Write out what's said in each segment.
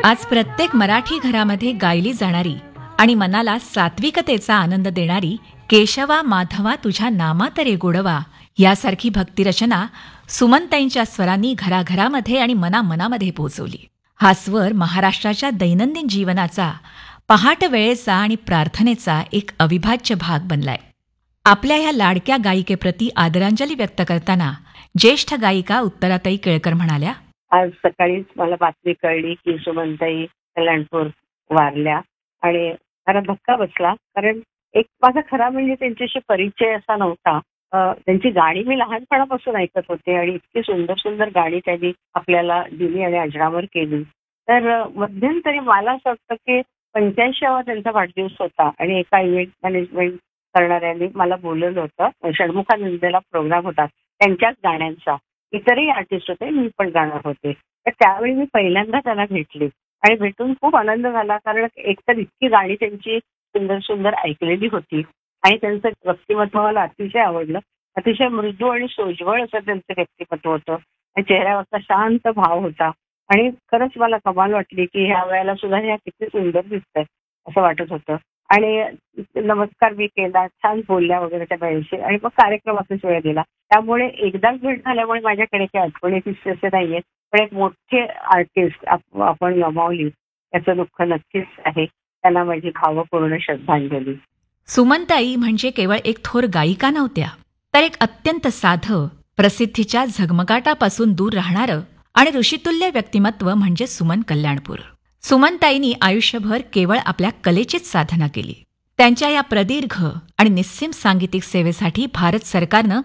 आज प्रत्येक मराठी घरामध्ये गायली जाणारी आणि मनाला सात्विकतेचा आनंद देणारी केशवा माधवा तुझ्या नामात रे गोडवा यासारखी भक्तिरचना सुमनताईंच्या स्वरांनी घराघरामध्ये आणि मनामनामध्ये पोहोचवली. हा स्वर महाराष्ट्राच्या दैनंदिन जीवनाचा, पहाट वेळेचा आणि प्रार्थनेचा एक अविभाज्य भाग बनलाय. आपल्या ह्या लाडक्या गायिकेप्रती आदरांजली व्यक्त करताना ज्येष्ठ गायिका उत्तराताई केळकर म्हणाल्या, आज सकाळीच मला बातमी कळली की सुमनताई कल्याणपूर वारल्या आणि खरा धक्का बसला. कारण एक माझा खरा म्हणजे त्यांच्याशी परिचय असा नव्हता. त्यांची गाणी मी लहानपणापासून ऐकत होते आणि इतकी सुंदर सुंदर गाणी त्यांनी आपल्याला दिली आणि अजरामर केली. तर मध्यंतरी मला असं वाटतं की 85वा त्यांचा वाढदिवस होता आणि एका इव्हेंट मॅनेजमेंट करणाऱ्यांनी मला बोलवलं होतं. षण्मुखानंदेला प्रोग्राम होता त्यांच्याच गाण्यांचा. इतरही आर्टिस्ट होते, मी पण गाणार होते. तर त्यावेळी मी पहिल्यांदा त्यांना भेटले आणि भेटून खूप आनंद झाला. कारण एकतर इतकी गाणी त्यांची सुंदर सुंदर ऐकलेली होती आणि त्यांचं व्यक्तिमत्व मला अतिशय आवडलं. अतिशय मृदू आणि सोज्वळ असं त्यांचं व्यक्तिमत्व होतं आणि चेहऱ्यावरचा शांत भाव होता आणि खरंच मला कमाल वाटली की ह्या वेळेला सुद्धा ह्या किती सुंदर दिसतंय असं वाटत होतं. आणि नमस्कार मी केला, छान बोलल्या वगैरे त्या वेळेशी आणि मग कार्यक्रमातच वेळ दिला. त्यामुळे एकदाच भेट झाल्यामुळे माझ्याकडे काही आठवणी असे नाहीये, पण एक मोठे आर्टिस्ट आपण गमावली याचं दुःख नक्कीच आहे. त्यांना माझी भावपूर्ण श्रद्धांजली. सुमनताई म्हणजे केवळ एक थोर गायिका नव्हत्या, तर एक अत्यंत साधं, प्रसिद्धीच्या झगमगाटापासून दूर राहणारं आणि ऋषितुल्य व्यक्तिमत्व म्हणजे सुमन कल्याणपूर. सुमनताईंनी आयुष्यभर केवळ आपल्या कलेचीच साधना केली. त्यांच्या या प्रदीर्घ आणि निस्सीम सांगीतिक सेवेसाठी भारत सरकारनं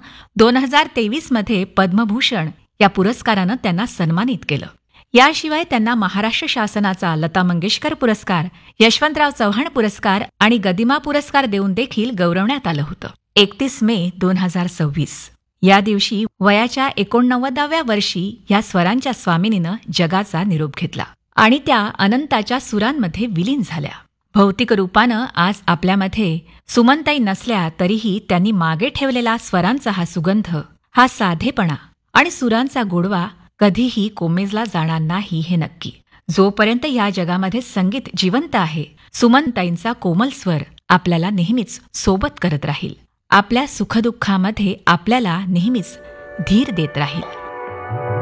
2023 मध्ये पद्मभूषण या पुरस्कारानं त्यांना सन्मानित केलं. याशिवाय त्यांना महाराष्ट्र शासनाचा लता मंगेशकर पुरस्कार, यशवंतराव चव्हाण पुरस्कार आणि गदिमा पुरस्कार देऊन देखील गौरवण्यात आलं होतं. 31 मे 2026 या दिवशी वयाच्या 89व्या वर्षी या स्वरांच्या स्वामिनीनं जगाचा निरोप घेतला आणि त्या अनंताच्या सुरांमध्ये विलीन झाल्या. भौतिक रूपानं आज आपल्यामध्ये सुमनताई नसल्या तरीही त्यांनी मागे ठेवलेला स्वरांचा हा सुगंध, हा साधेपणा आणि सुरांचा गोडवा कधीही कोमेजला जाणार नाही हे नक्की. जोपर्यंत या जगामध्ये संगीत जिवंत आहे, सुमनताईंचा कोमल स्वर आपल्याला नेहमीच सोबत करत राहील. आपल्या सुखदुःखामध्ये आपल्याला नेहमीच धीर देत राहील.